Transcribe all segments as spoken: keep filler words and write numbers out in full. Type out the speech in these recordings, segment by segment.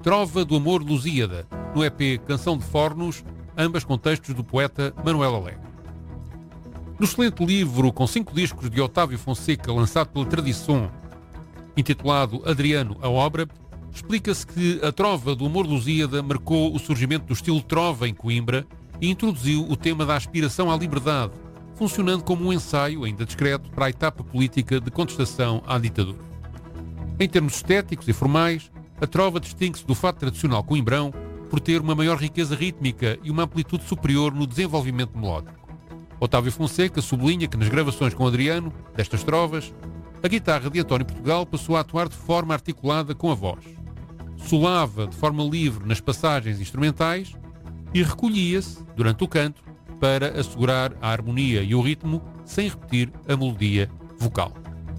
Trova do Amor Lusíada, no E P Canção de Fornos, ambas com textos do poeta Manuel Alegre. No excelente livro com cinco discos de Otávio Fonseca, lançado pela Tradição, intitulado Adriano, a obra, explica-se que a Trova do Amor Lusíada marcou o surgimento do estilo trova em Coimbra e introduziu o tema da aspiração à liberdade, funcionando como um ensaio, ainda discreto, para a etapa política de contestação à ditadura. Em termos estéticos e formais, a trova distingue-se do fado tradicional coimbrão por ter uma maior riqueza rítmica e uma amplitude superior no desenvolvimento melódico. Otávio Fonseca sublinha que nas gravações com Adriano, destas trovas, a guitarra de António Portugal passou a atuar de forma articulada com a voz. Solava de forma livre nas passagens instrumentais e recolhia-se, durante o canto, para assegurar a harmonia e o ritmo sem repetir a melodia vocal.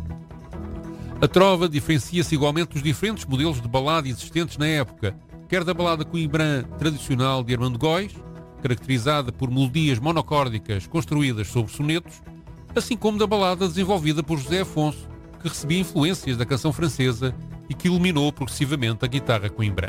A trova diferencia-se igualmente dos diferentes modelos de balada existentes na época, quer da balada coimbrã tradicional de Armando Góis, caracterizada por melodias monocórdicas construídas sobre sonetos, assim como da balada desenvolvida por José Afonso, que recebia influências da canção francesa e que iluminou progressivamente a guitarra coimbrã.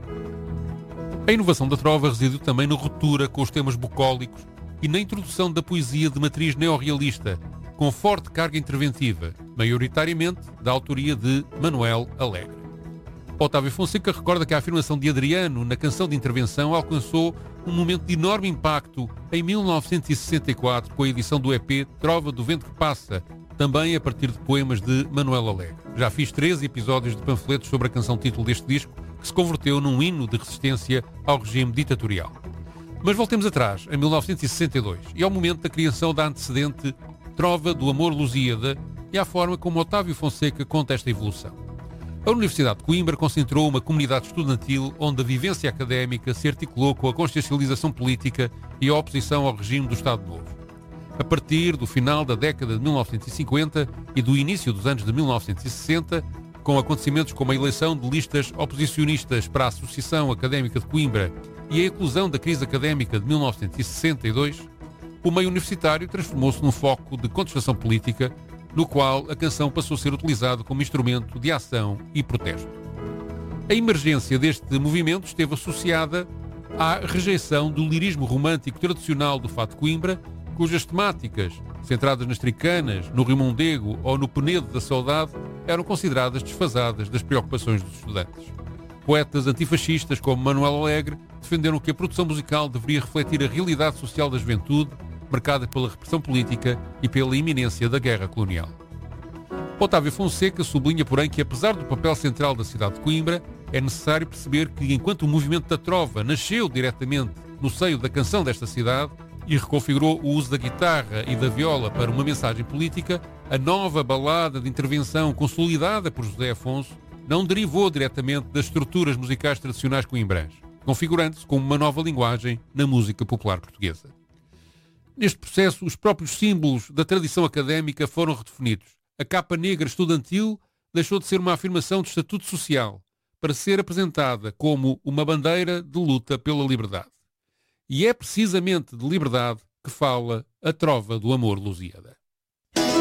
A inovação da trova residiu também na ruptura com os temas bucólicos e na introdução da poesia de matriz neorrealista, com forte carga interventiva, maioritariamente da autoria de Manuel Alegre. Otávio Fonseca recorda que a afirmação de Adriano na canção de intervenção alcançou um momento de enorme impacto em mil novecentos e sessenta e quatro com a edição do E P Trova do Vento que Passa, também a partir de poemas de Manuel Alegre. Já fiz treze episódios de panfletos sobre a canção título deste disco, que se converteu num hino de resistência ao regime ditatorial. Mas voltemos atrás, em mil novecentos e sessenta e dois, e ao momento da criação da antecedente Trova do Amor Lusíada e à forma como Otávio Fonseca conta esta evolução. A Universidade de Coimbra concentrou uma comunidade estudantil onde a vivência académica se articulou com a consciencialização política e a oposição ao regime do Estado Novo. A partir do final da década de mil novecentos e cinquenta e do início dos anos de mil novecentos e sessenta, com acontecimentos como a eleição de listas oposicionistas para a Associação Académica de Coimbra e a eclosão da crise académica de mil novecentos e sessenta e dois, o meio universitário transformou-se num foco de contestação política, no qual a canção passou a ser utilizada como instrumento de ação e protesto. A emergência deste movimento esteve associada à rejeição do lirismo romântico tradicional do fado de Coimbra, cujas temáticas, centradas nas tricanas, no Rio Mondego ou no Penedo da Saudade, eram consideradas desfasadas das preocupações dos estudantes. Poetas antifascistas como Manuel Alegre defenderam que a produção musical deveria refletir a realidade social da juventude, marcada pela repressão política e pela iminência da guerra colonial. Otávio Fonseca sublinha, porém, que apesar do papel central da cidade de Coimbra, é necessário perceber que, enquanto o movimento da trova nasceu diretamente no seio da canção desta cidade e reconfigurou o uso da guitarra e da viola para uma mensagem política, a nova balada de intervenção consolidada por José Afonso não derivou diretamente das estruturas musicais tradicionais coimbrãs, configurando-se como uma nova linguagem na música popular portuguesa. Neste processo, os próprios símbolos da tradição académica foram redefinidos. A capa negra estudantil deixou de ser uma afirmação de estatuto social para ser apresentada como uma bandeira de luta pela liberdade. E é precisamente de liberdade que fala a Trova do Amor Lusíada.